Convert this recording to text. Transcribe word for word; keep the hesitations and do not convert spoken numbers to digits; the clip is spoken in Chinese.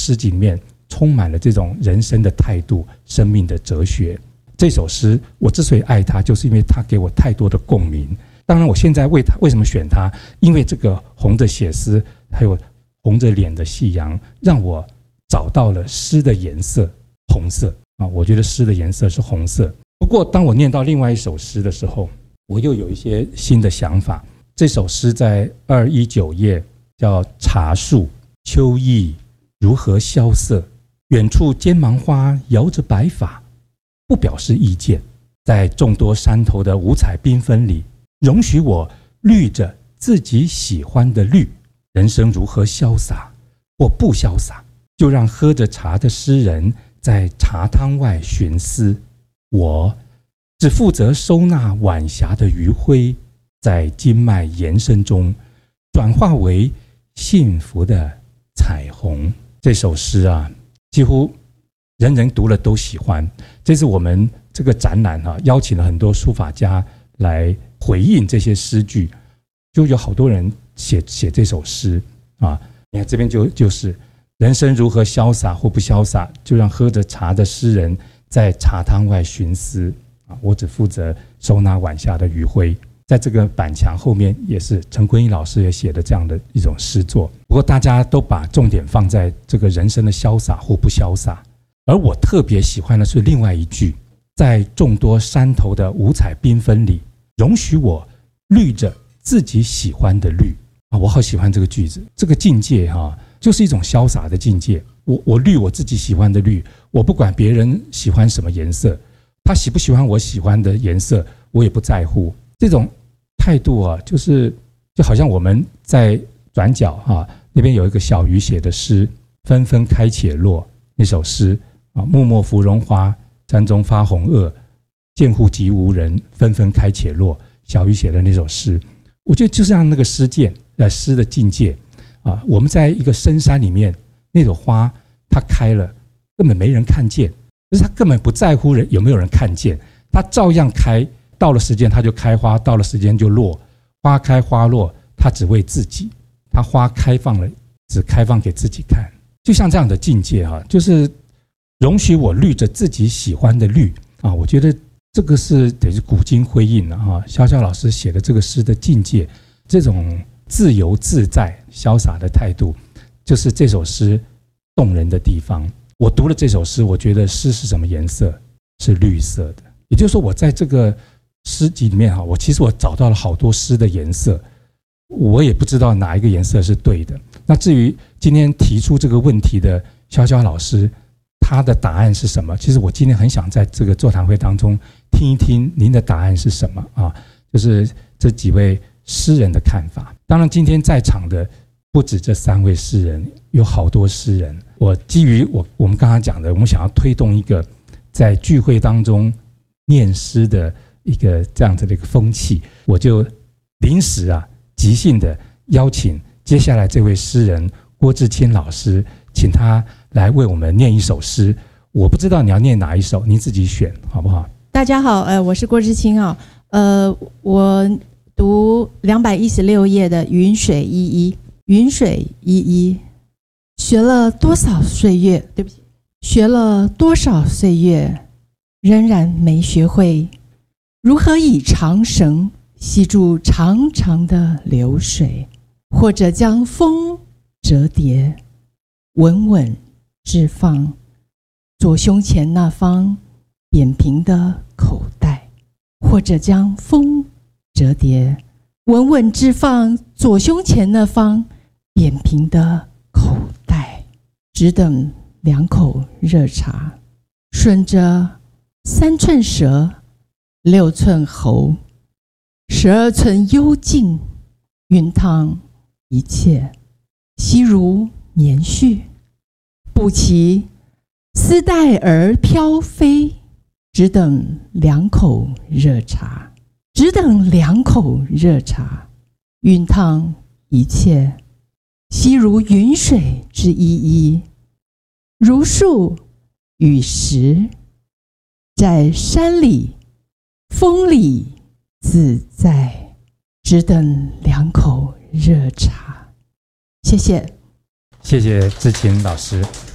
诗集里面充满了这种人生的态度、生命的哲学。这首诗我之所以爱它，就是因为它给我太多的共鸣。当然我现在为它为什么选它，因为这个红着血丝还有红着脸的夕阳，让我找到了诗的颜色，红色啊，我觉得诗的颜色是红色。不过当我念到另外一首诗的时候，我又有一些新的想法。这首诗在二一九页，叫茶树，秋意如何萧瑟，远处尖芒花摇着白发，不表示意见。在众多山头的五彩缤纷里，容许我绿着自己喜欢的绿。人生如何潇洒或不潇洒，就让喝着茶的诗人在茶汤外寻思。我只负责收纳晚霞的余晖，在经脉延伸中转化为幸福的彩虹。这首诗啊，几乎人人读了都喜欢。这次我们这个展览啊，邀请了很多书法家来回应这些诗句，就有好多人写写这首诗啊。你看这边就就是人生如何潇洒或不潇洒，就让喝着茶的诗人在茶汤外寻思啊。我只负责收纳晚霞的余晖。在这个板墙后面也是陈坤一老师也写的这样的一种诗作。不过大家都把重点放在这个人生的潇洒或不潇洒，而我特别喜欢的是另外一句，在众多山头的五彩缤纷里，容许我绿着自己喜欢的绿啊！我好喜欢这个句子，这个境界哈、啊，就是一种潇洒的境界。我我绿我自己喜欢的绿，我不管别人喜欢什么颜色，他喜不喜欢我喜欢的颜色，我也不在乎。这种态度啊，就是就好像我们在转角哈、啊、那边有一个小鱼写的诗，纷纷开且落那首诗啊，漠漠芙蓉花，山中发红萼，见户即无人，纷纷开且落。小鱼写的那首诗，我觉得就像那个诗界呃诗的境界啊，我们在一个深山里面，那朵花它开了，根本没人看见，可是它根本不在乎人有没有人看见，它照样开。到了时间它就开花，到了时间就落，花开花落，它只为自己，它花开放了，只开放给自己看。就像这样的境界啊，就是容许我绿着自己喜欢的绿啊，我觉得这个是得是古今辉映的啊。萧萧老师写的这个诗的境界，这种自由自在、潇洒的态度，就是这首诗动人的地方。我读了这首诗，我觉得诗是什么颜色？是绿色的。也就是说，我在这个诗集里面哈，我其实我找到了好多诗的颜色，我也不知道哪一个颜色是对的。那至于今天提出这个问题的萧萧老师，他的答案是什么？其实我今天很想在这个座谈会当中听一听您的答案是什么啊？就是这几位诗人的看法。当然，今天在场的不止这三位诗人，有好多诗人。我基于我我们刚刚讲的，我们想要推动一个在聚会当中念诗的一个这样子的一个风气，我就临时啊即兴的邀请接下来这位诗人郭志清老师，请他来为我们念一首诗。我不知道你要念哪一首，您自己选好不好？ 大家好，呃，我是郭志清啊，呃，我读两百一十六页的《云水依依》。云水依依，学了多少岁月？对不起，学了多少岁月，仍然没学会如何以长绳系住长长的流水，或者将风折叠，稳稳置放左胸前那方扁平的口袋，或者将风折叠，稳稳置放左胸前那方扁平的口袋，只等两口热茶，顺着三寸舌，六寸喉，十二寸幽静，熨烫一切，悉如棉絮，不期丝带儿飘飞，只等两口热茶，只等两口热茶，熨烫一切，悉如云水之依依，如树与石，在山里风里自在，只等两口热茶。谢谢， 谢谢志清老师。